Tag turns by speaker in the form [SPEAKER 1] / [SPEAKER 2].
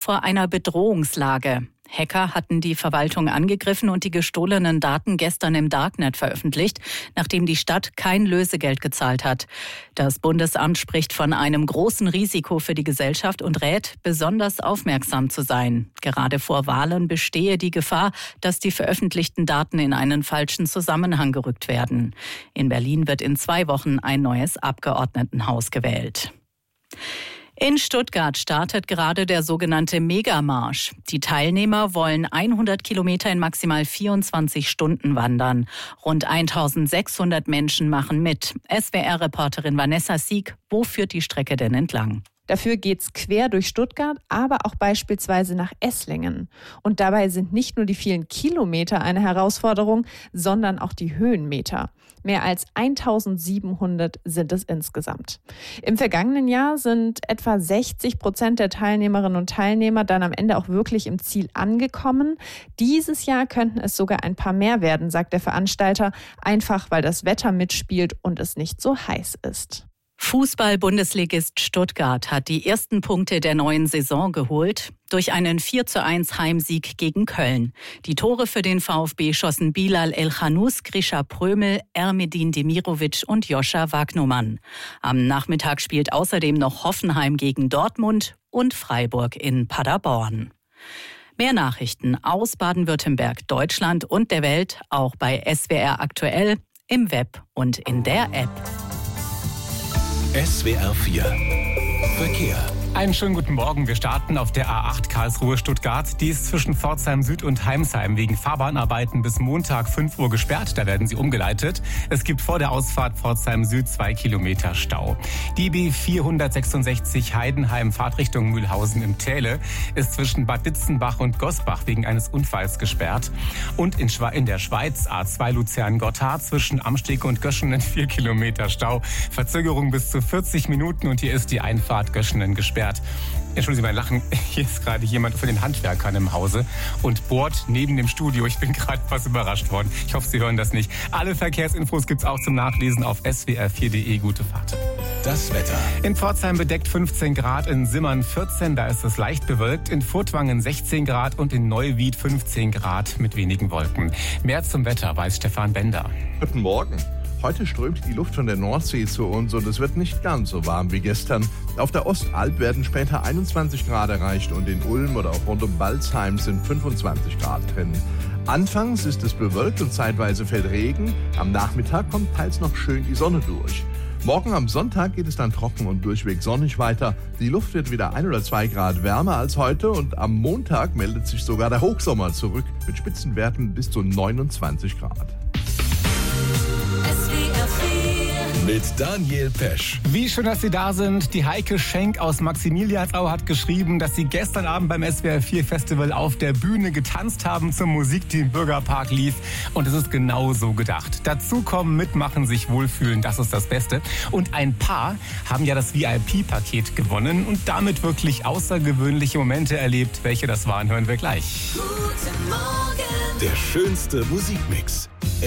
[SPEAKER 1] vor einer Bedrohungslage. Hacker hatten die Verwaltung angegriffen und die gestohlenen Daten gestern im Darknet veröffentlicht, nachdem die Stadt kein Lösegeld gezahlt hat. Das Bundesamt spricht von einem großen Risiko für die Gesellschaft und rät, besonders aufmerksam zu sein. Gerade vor Wahlen bestehe die Gefahr, dass die veröffentlichten Daten in einen falschen Zusammenhang gerückt werden. In Berlin wird in 2 Wochen ein neues Abgeordnetenhaus gewählt. In Stuttgart startet gerade der sogenannte Megamarsch. Die Teilnehmer wollen 100 Kilometer in maximal 24 Stunden wandern. Rund 1600 Menschen machen mit. SWR-Reporterin Vanessa Sieg, wo führt die Strecke denn entlang?
[SPEAKER 2] Dafür geht's quer durch Stuttgart, aber auch beispielsweise nach Esslingen. Und dabei sind nicht nur die vielen Kilometer eine Herausforderung, sondern auch die Höhenmeter. Mehr als 1700 sind es insgesamt. Im vergangenen Jahr sind etwa 60% der Teilnehmerinnen und Teilnehmer dann am Ende auch wirklich im Ziel angekommen. Dieses Jahr könnten es sogar ein paar mehr werden, sagt der Veranstalter, einfach weil das Wetter mitspielt und es nicht so heiß ist.
[SPEAKER 1] Fußball-Bundesligist Stuttgart hat die ersten Punkte der neuen Saison geholt durch einen 4:1 Heimsieg gegen Köln. Die Tore für den VfB schossen Bilal El-Khanous, Grisha Prömel, Ermedin Demirovic und Joscha Wagnumann. Am Nachmittag spielt außerdem noch Hoffenheim gegen Dortmund und Freiburg in Paderborn. Mehr Nachrichten aus Baden-Württemberg, Deutschland und der Welt auch bei SWR aktuell, im Web und in der App.
[SPEAKER 3] SWR 4 Verkehr.
[SPEAKER 4] Einen schönen guten Morgen. Wir starten auf der A8 Karlsruhe-Stuttgart. Die ist zwischen Pforzheim Süd und Heimsheim wegen Fahrbahnarbeiten bis Montag 5 Uhr gesperrt. Da werden sie umgeleitet. Es gibt vor der Ausfahrt Pforzheim Süd 2 Kilometer Stau. Die B466 Heidenheim Fahrtrichtung Mühlhausen im Täle ist zwischen Bad Ditzenbach und Gosbach wegen eines Unfalls gesperrt. Und in der Schweiz A2 Luzern-Gotthard zwischen Amsteg und Göschenen 4 Kilometer Stau. Verzögerung bis zu 40 Minuten und hier ist die Einfahrt Göschenen gesperrt. Entschuldigen Sie mein Lachen, hier ist gerade jemand von den Handwerkern im Hause und bohrt neben dem Studio. Ich bin gerade etwas überrascht worden. Ich hoffe, Sie hören das nicht. Alle Verkehrsinfos gibt's auch zum Nachlesen auf swr4.de. Gute Fahrt.
[SPEAKER 3] Das Wetter.
[SPEAKER 4] In Pforzheim bedeckt 15 Grad, in Simmern 14, da ist es leicht bewölkt. In Furtwangen 16 Grad und in Neuwied 15 Grad mit wenigen Wolken. Mehr zum Wetter weiß Stefan Bender.
[SPEAKER 5] Guten Morgen. Heute strömt die Luft von der Nordsee zu uns und es wird nicht ganz so warm wie gestern. Auf der Ostalb werden später 21 Grad erreicht und in Ulm oder auch rund um Balzheim sind 25 Grad drin. Anfangs ist es bewölkt und zeitweise fällt Regen. Am Nachmittag kommt teils noch schön die Sonne durch. Morgen am Sonntag geht es dann trocken und durchweg sonnig weiter. Die Luft wird wieder 1 oder 2 Grad wärmer als heute und am Montag meldet sich sogar der Hochsommer zurück mit Spitzenwerten bis zu 29 Grad.
[SPEAKER 3] Mit Daniel Pesch.
[SPEAKER 4] Wie schön, dass Sie da sind. Die Heike Schenk aus Maximiliansau hat geschrieben, dass Sie gestern Abend beim SWR 4 Festival auf der Bühne getanzt haben zur Musik, die im Bürgerpark lief. Und es ist genau so gedacht. Dazukommen, mitmachen, sich wohlfühlen, das ist das Beste. Und ein paar haben ja das VIP-Paket gewonnen und damit wirklich außergewöhnliche Momente erlebt. Welche das waren, hören wir gleich.
[SPEAKER 3] Guten Morgen. Der schönste Musikmix.